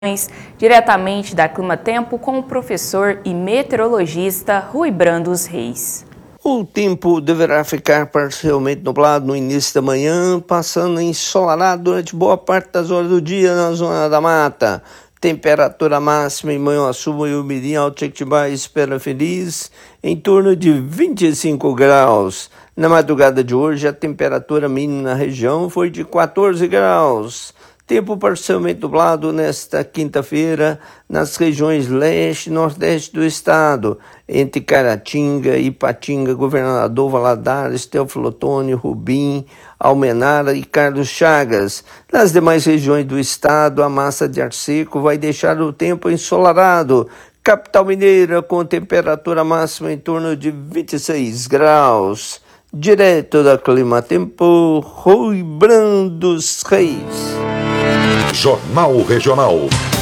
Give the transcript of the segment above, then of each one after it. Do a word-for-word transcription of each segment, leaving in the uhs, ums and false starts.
Diretamente da Clima Tempo com o professor e meteorologista Rui Brandos Reis. O tempo deverá ficar parcialmente nublado no início da manhã, passando ensolarado durante boa parte das horas do dia na zona da mata. Temperatura máxima em Manhuaçu e Umirim, Alto Jequitibá e Espera Feliz em torno de vinte e cinco graus. Na madrugada de hoje, a temperatura mínima na região foi de quatorze graus. Tempo parcialmente nublado nesta quinta-feira nas regiões leste e nordeste do estado, entre Caratinga, Ipatinga, Governador Valadares, Teófilo Otoni, Rubim, Almenara e Carlos Chagas. Nas demais regiões do estado, a massa de ar seco vai deixar o tempo ensolarado. Capital Mineira com temperatura máxima em torno de vinte e seis graus. Direto da Clima Tempo, Rui Brandos Reis. Jornal Regional.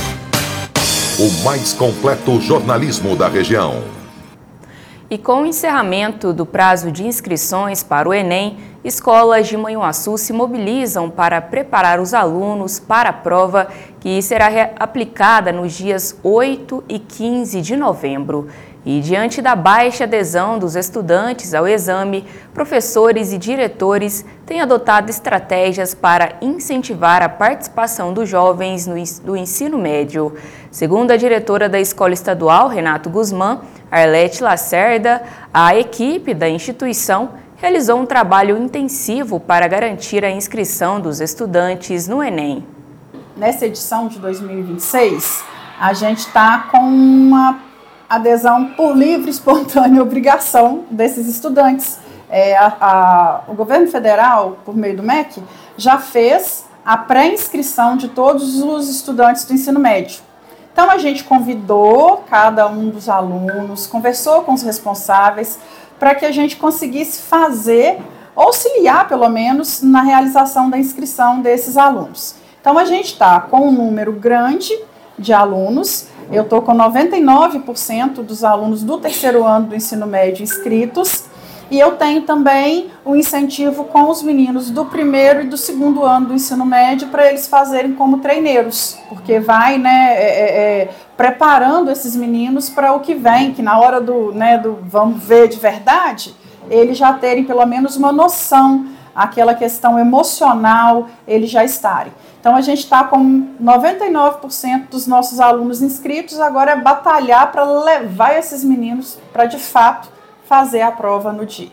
O mais completo jornalismo da região. E com o encerramento do prazo de inscrições para o Enem, escolas de Manhuaçu se mobilizam para preparar os alunos para a prova que será aplicada nos dias oito e quinze de novembro. E diante da baixa adesão dos estudantes ao exame, professores e diretores têm adotado estratégias para incentivar a participação dos jovens no do ensino médio. Segundo a diretora da Escola Estadual, Renato Guzmán, Arlete Lacerda, a equipe da instituição realizou um trabalho intensivo para garantir a inscrição dos estudantes no Enem. Nessa edição de dois mil e vinte e seis, a gente está com uma adesão por livre, espontânea obrigação desses estudantes. É, a, a, o governo federal, por meio do M E C, já fez a pré-inscrição de todos os estudantes do ensino médio. Então, a gente convidou cada um dos alunos, conversou com os responsáveis, para que a gente conseguisse fazer, auxiliar pelo menos, na realização da inscrição desses alunos. Então, a gente está com um número grande de alunos. Eu estou com noventa e nove por cento dos alunos do terceiro ano do ensino médio inscritos e eu tenho também um incentivo com os meninos do primeiro e do segundo ano do ensino médio para eles fazerem como treineiros, porque vai, né, é, é, preparando esses meninos para o que vem, que na hora do, né, do vamos ver de verdade, eles já terem pelo menos uma noção, aquela questão emocional, eles já estarem. Então, a gente está com noventa e nove por cento dos nossos alunos inscritos, agora é batalhar para levar esses meninos para, de fato, fazer a prova no dia.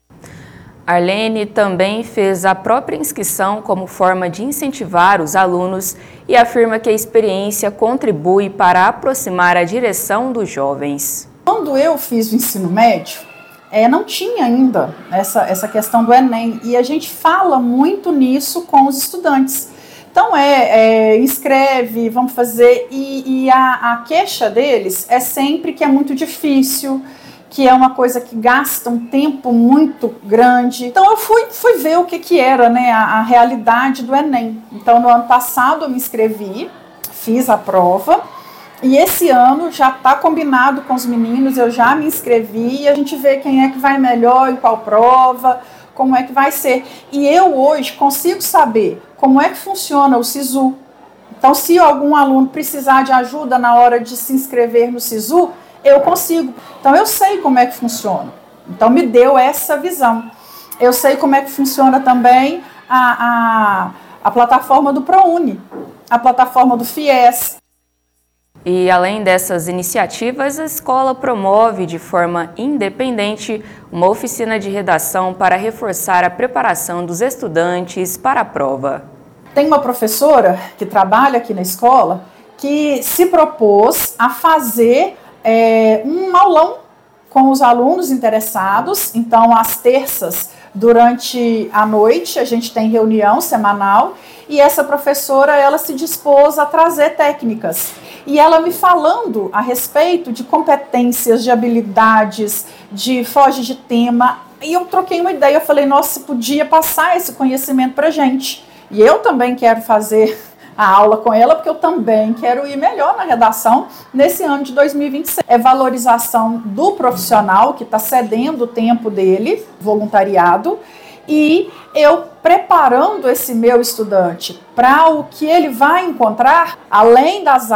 Arlene também fez a própria inscrição como forma de incentivar os alunos e afirma que a experiência contribui para aproximar a direção dos jovens. Quando eu fiz o ensino médio, é, não tinha ainda essa, essa questão do Enem, e a gente fala muito nisso com os estudantes. Então, é, é escreve, vamos fazer, e, e a, a queixa deles é sempre que é muito difícil, que é uma coisa que gasta um tempo muito grande. Então, eu fui, fui ver o que, que era, né, a, a realidade do Enem. Então, no ano passado, eu me inscrevi, fiz a prova, e esse ano já está combinado com os meninos, eu já me inscrevi, e a gente vê quem é que vai melhor em qual prova, como é que vai ser. E eu hoje consigo saber como é que funciona o SISU. Então, se algum aluno precisar de ajuda na hora de se inscrever no SISU, eu consigo. Então, eu sei como é que funciona. Então, me deu essa visão. Eu sei como é que funciona também a, a, a plataforma do ProUni, a plataforma do FIES. E além dessas iniciativas, a escola promove de forma independente uma oficina de redação para reforçar a preparação dos estudantes para a prova. Tem uma professora que trabalha aqui na escola que se propôs a fazer é, um aulão com os alunos interessados. Então, às terças, durante a noite, a gente tem reunião semanal e essa professora, ela se dispôs a trazer técnicas. E ela me falando a respeito de competências, de habilidades, de foge de tema. E eu troquei uma ideia, eu falei, nossa, podia passar esse conhecimento para a gente. E eu também quero fazer a aula com ela, porque eu também quero ir melhor na redação nesse ano de dois mil e vinte e seis. É valorização do profissional que está cedendo o tempo dele, voluntariado, e eu preparando esse meu estudante para o que ele vai encontrar, além das